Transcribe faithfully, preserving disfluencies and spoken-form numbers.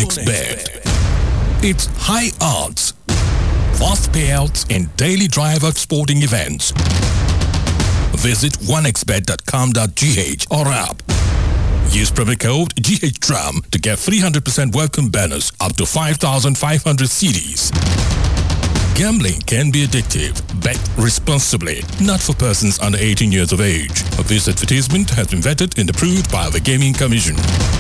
OneXBet. It's high odds, fast payouts and daily drive of sporting events. Visit one x bet dot com dot g h or app. Use promo code G H D R A M to get three hundred percent welcome bonus up to five thousand five hundred C Ds. Gambling can be addictive. Bet responsibly. Not for persons under eighteen years of age. This advertisement has been vetted and approved by the Gaming Commission.